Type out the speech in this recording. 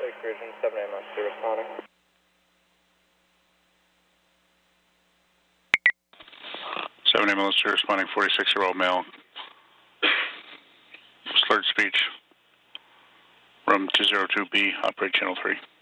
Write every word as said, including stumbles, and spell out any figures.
Lake Region, seven A M S two responding. seven A M S two responding, forty-six-year-old male. Slurred speech. Room two oh two B, operate channel three.